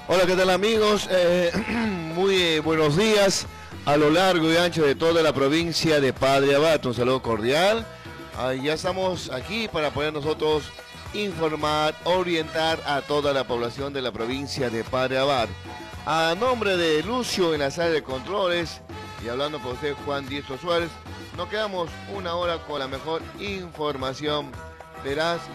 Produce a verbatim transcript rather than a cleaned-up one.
Hola, ¿qué tal amigos? Eh, muy eh, buenos días a lo largo y ancho de toda la provincia de Padre Abad. Un saludo cordial. Ah, ya estamos aquí para poder nosotros informar, orientar a toda la población de la provincia de Padre Abad. A nombre de Lucio en la sala de controles y hablando con usted Juan Diestro Suárez, nos quedamos una hora con la mejor información veraz